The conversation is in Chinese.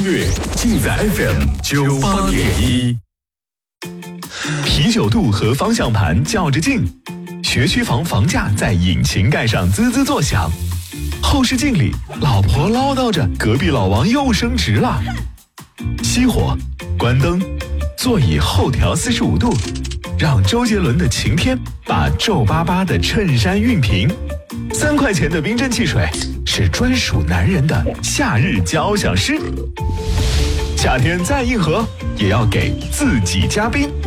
乐尽在 FM98.1。啤酒肚和方向盘较着劲，学区房房价在引擎盖上滋滋作响。后视镜里，老婆唠叨着隔壁老王又升职了。熄火，关灯，座椅后调45度，让周杰伦的晴天把皱巴巴的衬衫熨平。3块钱的冰镇汽水是专属男人的夏日交响诗。夏天再硬核，也要给自己加冰。